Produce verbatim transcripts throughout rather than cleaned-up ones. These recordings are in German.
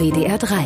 W D R drei.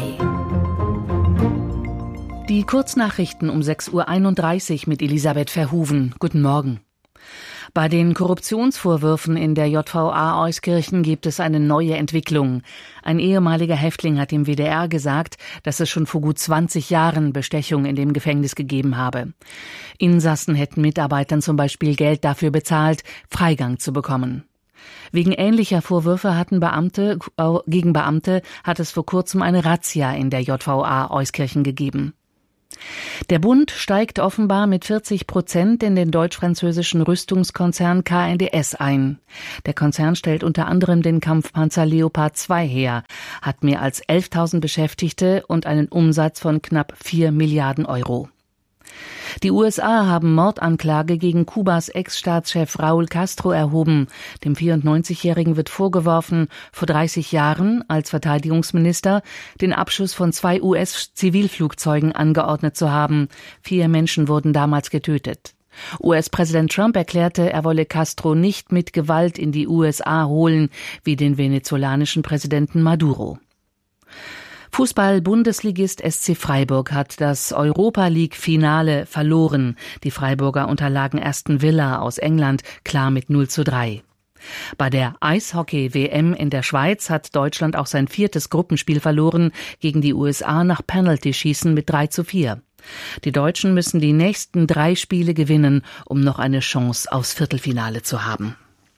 Die Kurznachrichten um sechs Uhr einunddreißig mit Elisabeth Verhoeven. Guten Morgen. Bei den Korruptionsvorwürfen in der J V A Euskirchen gibt es eine neue Entwicklung. Ein ehemaliger Häftling hat dem W D R gesagt, dass es schon vor gut zwanzig Jahren Bestechung in dem Gefängnis gegeben habe. Insassen hätten Mitarbeitern zum Beispiel Geld dafür bezahlt, Freigang zu bekommen. Wegen ähnlicher Vorwürfe hatten Beamte, äh, gegen Beamte hat es vor kurzem eine Razzia in der J V A Euskirchen gegeben. Der Bund steigt offenbar mit vierzig Prozent in den deutsch-französischen Rüstungskonzern K N D S ein. Der Konzern stellt unter anderem den Kampfpanzer Leopard zwei her, hat mehr als elftausend Beschäftigte und einen Umsatz von knapp vier Milliarden Euro. Die U S A haben Mordanklage gegen Kubas Ex-Staatschef Raúl Castro erhoben. Dem vierundneunzigjährigen wird vorgeworfen, vor dreißig Jahren als Verteidigungsminister den Abschuss von zwei U S-Zivilflugzeugen angeordnet zu haben. Vier Menschen wurden damals getötet. U S-Präsident Trump erklärte, er wolle Castro nicht mit Gewalt in die U S A holen, wie den venezolanischen Präsidenten Maduro. Fußball-Bundesligist S C Freiburg hat das Europa-League-Finale verloren. Die Freiburger unterlagen Aston Villa aus England klar mit null zu drei. Bei der Eishockey-W M in der Schweiz hat Deutschland auch sein viertes Gruppenspiel verloren gegen die U S A nach Penalty-Schießen mit drei zu vier. Die Deutschen müssen die nächsten drei Spiele gewinnen, um noch eine Chance aufs Viertelfinale zu haben.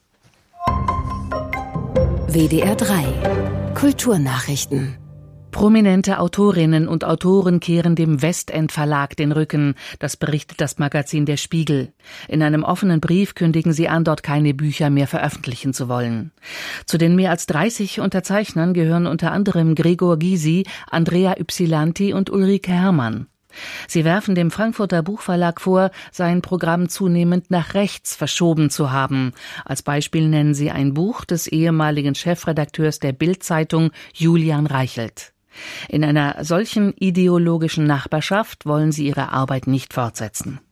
W D R drei. Kulturnachrichten. Prominente Autorinnen und Autoren kehren dem Westend Verlag den Rücken, das berichtet das Magazin Der Spiegel. In einem offenen Brief kündigen sie an, dort keine Bücher mehr veröffentlichen zu wollen. Zu den mehr als dreißig Unterzeichnern gehören unter anderem Gregor Gysi, Andrea Ypsilanti und Ulrike Herrmann. Sie werfen dem Frankfurter Buchverlag vor, sein Programm zunehmend nach rechts verschoben zu haben. Als Beispiel nennen sie ein Buch des ehemaligen Chefredakteurs der Bild-Zeitung Julian Reichelt. In einer solchen ideologischen Nachbarschaft wollen sie ihre Arbeit nicht fortsetzen.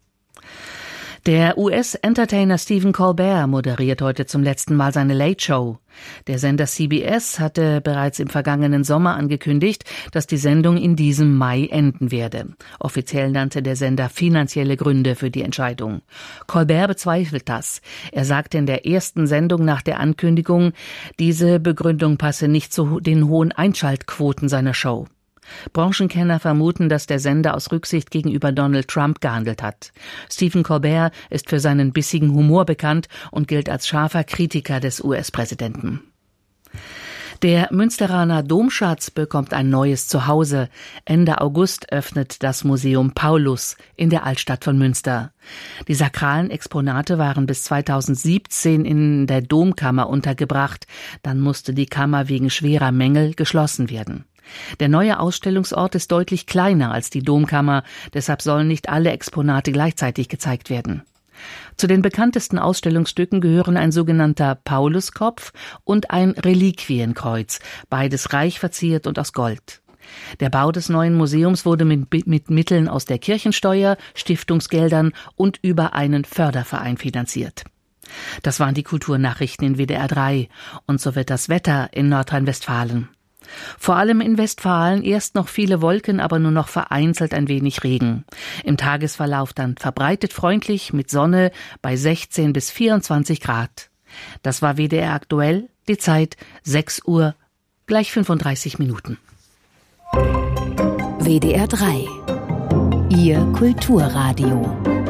Der U S-Entertainer Stephen Colbert moderiert heute zum letzten Mal seine Late Show. Der Sender C B S hatte bereits im vergangenen Sommer angekündigt, dass die Sendung in diesem Mai enden werde. Offiziell nannte der Sender finanzielle Gründe für die Entscheidung. Colbert bezweifelt das. Er sagte in der ersten Sendung nach der Ankündigung, diese Begründung passe nicht zu den hohen Einschaltquoten seiner Show. Branchenkenner vermuten, dass der Sender aus Rücksicht gegenüber Donald Trump gehandelt hat. Stephen Colbert ist für seinen bissigen Humor bekannt und gilt als scharfer Kritiker des U S-Präsidenten. Der Münsteraner Domschatz bekommt ein neues Zuhause. Ende August öffnet das Museum Paulus in der Altstadt von Münster. Die sakralen Exponate waren bis zweitausendsiebzehn in der Domkammer untergebracht. Dann musste die Kammer wegen schwerer Mängel geschlossen werden. Der neue Ausstellungsort ist deutlich kleiner als die Domkammer, deshalb sollen nicht alle Exponate gleichzeitig gezeigt werden. Zu den bekanntesten Ausstellungsstücken gehören ein sogenannter Pauluskopf und ein Reliquienkreuz, beides reich verziert und aus Gold. Der Bau des neuen Museums wurde mit, mit Mitteln aus der Kirchensteuer, Stiftungsgeldern und über einen Förderverein finanziert. Das waren die Kulturnachrichten in W D R drei. Und so wird das Wetter in Nordrhein-Westfalen. Vor allem in Westfalen erst noch viele Wolken, aber nur noch vereinzelt ein wenig Regen. Im Tagesverlauf dann verbreitet freundlich mit Sonne bei sechzehn bis vierundzwanzig Grad. Das war W D R aktuell, die Zeit sechs Uhr, gleich fünfunddreißig Minuten. W D R drei. Ihr Kulturradio.